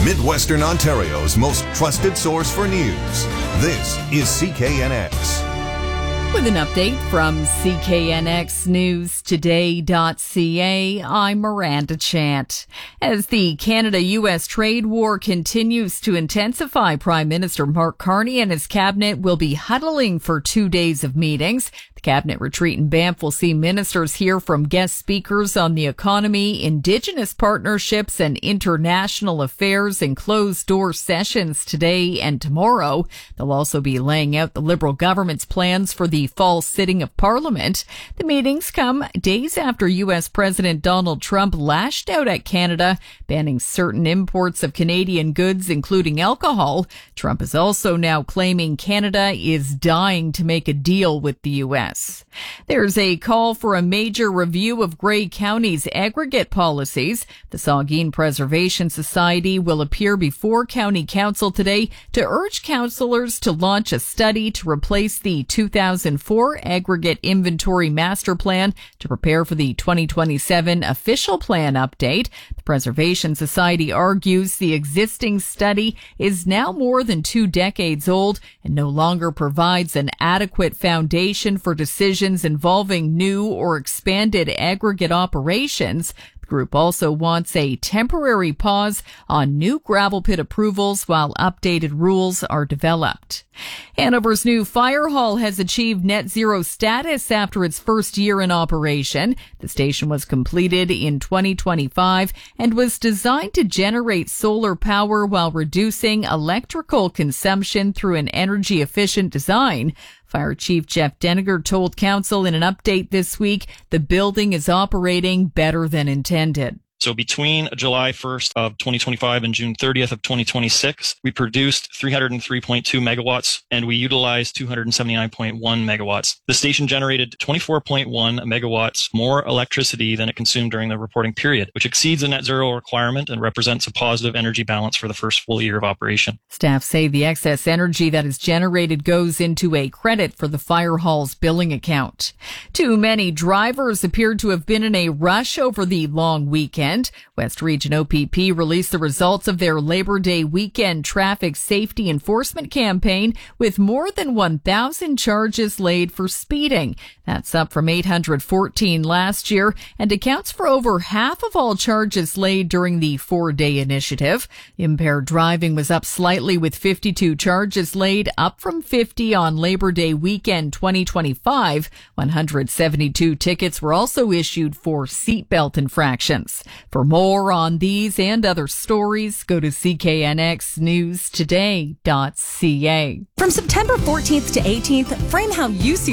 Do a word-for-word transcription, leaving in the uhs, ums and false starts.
Midwestern Ontario's most trusted source for news. This is C K N X. With an update from C K N X News Today dot C A, I'm Miranda Chant. As the Canada-U S trade war continues to intensify, Prime Minister Mark Carney and his cabinet will be huddling for two days of meetings. The cabinet retreat in Banff will see ministers hear from guest speakers on the economy, Indigenous partnerships, and international affairs in closed-door sessions today and tomorrow. They'll also be laying out the Liberal government's plans for the fall sitting of Parliament. The meetings come days after U S President Donald Trump lashed out at Canada, banning certain imports of Canadian goods, including alcohol. Trump is also now claiming Canada is dying to make a deal with the U S. There's a call for a major review of Grey County's aggregate policies. The Saugeen Preservation Society will appear before County Council today to urge councillors to launch a study to replace the two thousand four Aggregate Inventory Master Plan to prepare for the twenty twenty-seven Official Plan update. The Preservation Society argues the existing study is now more than two decades old and no longer provides an adequate foundation for decisions involving new or expanded aggregate operations. The group also wants a temporary pause on new gravel pit approvals while updated rules are developed. Hanover's new fire hall has achieved net zero status after its first year in operation. The station was completed in twenty twenty-five and was designed to generate solar power while reducing electrical consumption through an energy-efficient design. Fire Chief Jeff Deniger told Council in an update this week the building is operating better than intended. So between July first of twenty twenty-five and June thirtieth of twenty twenty-six, we produced three hundred three point two megawatts and we utilized two hundred seventy-nine point one megawatts. The station generated twenty-four point one megawatts more electricity than it consumed during the reporting period, which exceeds the net zero requirement and represents a positive energy balance for the first full year of operation. Staff say the excess energy that is generated goes into a credit for the fire hall's billing account. Too many drivers appeared to have been in a rush over the long weekend. West Region O P P released the results of their Labor Day weekend traffic safety enforcement campaign with more than one thousand charges laid for speeding. That's up from eight hundred fourteen last year and accounts for over half of all charges laid during the four-day initiative. Impaired driving was up slightly with fifty-two charges laid, up from fifty on Labor Day weekend twenty twenty-five. one hundred seventy-two tickets were also issued for seatbelt infractions. For more on these and other stories, go to C K N X News Today dot C A. From September fourteenth to eighteenth, frame how you see